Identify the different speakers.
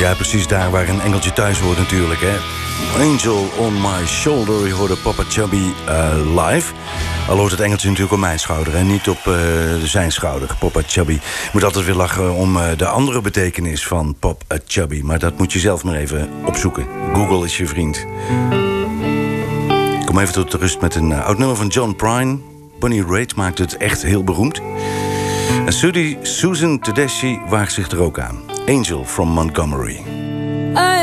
Speaker 1: Ja, precies daar waar een engeltje thuis hoort natuurlijk, hè. Angel on my shoulder. Je hoorde Papa Chubby live. Al hoort het engeltje natuurlijk op mijn schouder en niet op zijn schouder. Papa Chubby. Ik moet altijd weer lachen om de andere betekenis van Papa Chubby. Maar dat moet je zelf maar even opzoeken. Google is je vriend. Ik kom even tot rust met een oud nummer van John Prine. Bonnie Raitt maakt het echt heel beroemd. En Susan Tedeschi waagt zich er ook aan. Angel from Montgomery.